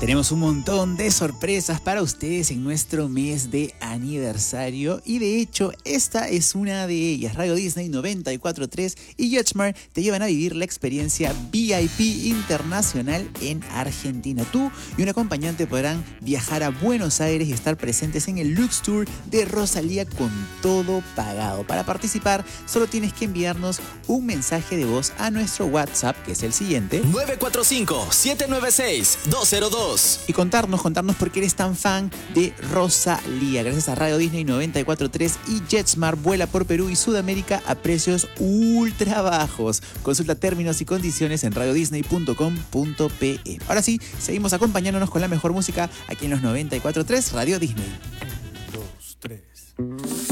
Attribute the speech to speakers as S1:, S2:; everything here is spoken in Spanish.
S1: Tenemos un montón de sorpresas para ustedes en nuestro mes de aniversario y de hecho esta es una de ellas. Radio Disney 94.3 y JetSmart te llevan a vivir la experiencia VIP internacional en Argentina. Tú y un acompañante podrán viajar a Buenos Aires y estar presentes en el Lux Tour de Rosalía con todo pagado. Para participar solo tienes que enviarnos un mensaje de voz a nuestro WhatsApp, que es el siguiente:
S2: 945-796-202.
S1: Y contarnos por qué eres tan fan de Rosalía. Gracias a Radio Disney 94.3 y JetSmart, vuela por Perú y Sudamérica a precios ultra bajos. Consulta términos y condiciones en radiodisney.com.pe. Ahora sí, seguimos acompañándonos con la mejor música aquí en los 94.3 Radio Disney.
S3: 1, 2, 3.